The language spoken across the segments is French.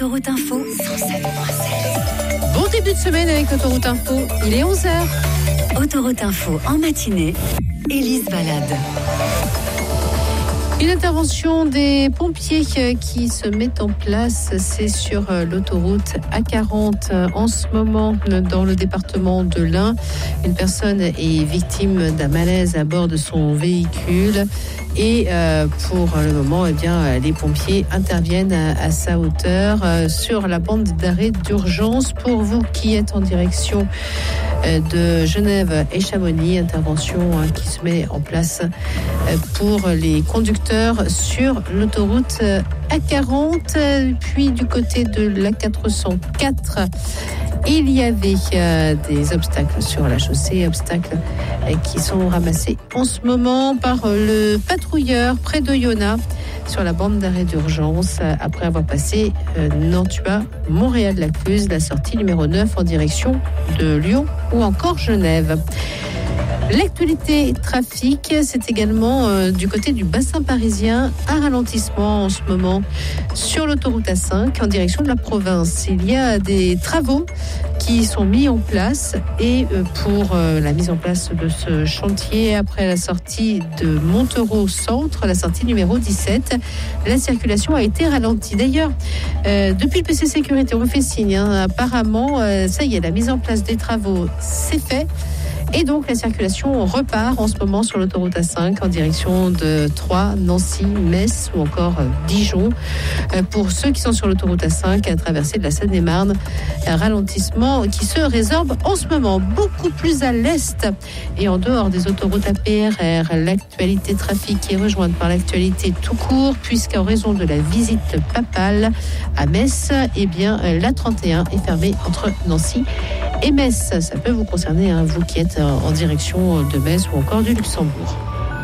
Autoroute Info 107.7. Bon début de semaine avec Autoroute Info, il est 11h. Autoroute Info en matinée, Élise Balade. Une intervention des pompiers qui se met en place, c'est sur l'autoroute A40 en ce moment dans le département de l'Ain. Une personne est victime d'un malaise à bord de son véhicule et pour le moment, les pompiers interviennent à sa hauteur sur la bande d'arrêt d'urgence. Pour vous qui êtes en direction de Genève et Chamonix, intervention qui se met en place pour les conducteurs sur l'autoroute A40. Puis du côté de l'A404, il y avait des obstacles sur la chaussée, obstacles qui sont ramassés en ce moment par le patrouilleur près de Yona sur la bande d'arrêt d'urgence après avoir passé Nantua, Montréal-Lacluse, la sortie numéro 9 en direction de Lyon ou encore Genève. L'actualité trafic, c'est également du côté du bassin parisien, un ralentissement en ce moment sur l'autoroute A5 en direction de la province. Il y a des travaux qui sont mis en place et pour la mise en place de ce chantier, après la sortie de Montereau Centre, la sortie numéro 17, la circulation a été ralentie. D'ailleurs, depuis le PC Sécurité, on me fait signe, apparemment, ça y est, la mise en place des travaux, c'est fait. Et donc la circulation repart en ce moment sur l'autoroute A5 en direction de Troyes, Nancy, Metz ou encore Dijon. Pour ceux qui sont sur l'autoroute A5 à traverser de la Seine-et-Marne, un ralentissement qui se résorbe en ce moment beaucoup plus à l'est et en dehors des autoroutes APRR. L'actualité trafic est rejointe par l'actualité tout court, puisqu'en raison de la visite papale à Metz, la 31 est fermée entre Nancy et Metz. Ça peut vous concerner, vous qui êtes en direction de Metz ou encore du Luxembourg.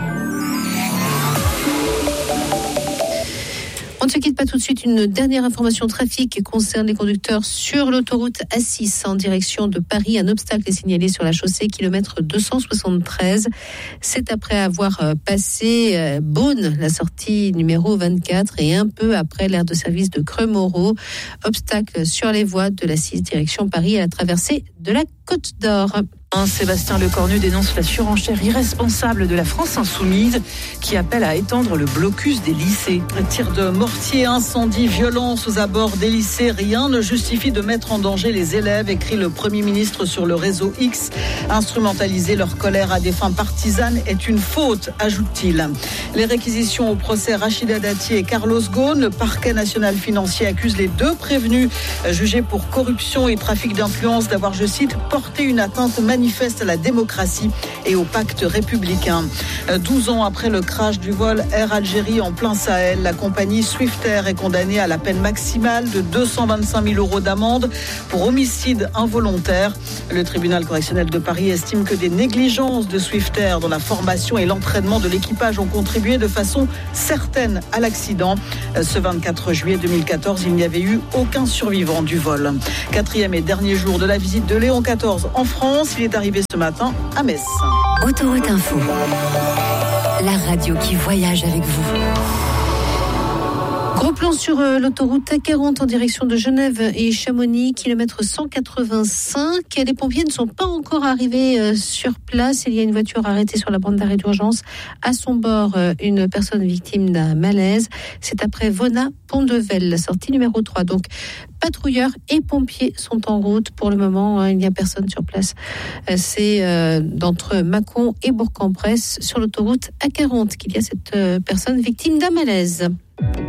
On ne se quitte pas tout de suite. Une dernière information trafic concerne les conducteurs sur l'autoroute A6 en direction de Paris. Un obstacle est signalé sur la chaussée kilomètre 273. C'est après avoir passé Beaune, la sortie numéro 24, et un peu après l'aire de service de Creux-Moreau. Obstacle sur les voies de l'A6 direction Paris à la traversée de la Côte d'Or. Sébastien Lecornu dénonce la surenchère irresponsable de la France insoumise qui appelle à étendre le blocus des lycées. Tirs de mortier, incendie, violence aux abords des lycées, rien ne justifie de mettre en danger les élèves, écrit le Premier ministre sur le réseau X. Instrumentaliser leur colère à des fins partisanes est une faute, ajoute-t-il. Les réquisitions au procès Rachida Dati et Carlos Ghosn. Le parquet national financier accuse les deux prévenus jugés pour corruption et trafic d'influence d'avoir, je cite, porté une atteinte manifeste à la démocratie et au pacte républicain. 12 ans après le crash du vol Air Algérie en plein Sahel, la compagnie Swiftair est condamnée à la peine maximale de 225 000 € d'amende pour homicide involontaire. Le tribunal correctionnel de Paris estime que des négligences de Swiftair dans la formation et l'entraînement de l'équipage ont contribué de façon certaine à l'accident. Ce 24 juillet 2014, il n'y avait eu aucun survivant du vol. 4e et dernier jour de la visite de Léon XIV en France. Il est arrivé ce matin à Metz. Autoroute Info, la radio qui voyage avec vous. Gros plan sur l'autoroute A40 en direction de Genève et Chamonix, kilomètre 185. Les pompiers ne sont pas encore arrivés sur place. Il y a une voiture arrêtée sur la bande d'arrêt d'urgence. À son bord, une personne victime d'un malaise. C'est après Vona, Pont-de-Vel, la sortie numéro 3. Donc, patrouilleurs et pompiers sont en route. Pour le moment, il n'y a personne sur place. C'est d'entre Mâcon et Bourg-en-Bresse sur l'autoroute A40 qu'il y a cette personne victime d'un malaise.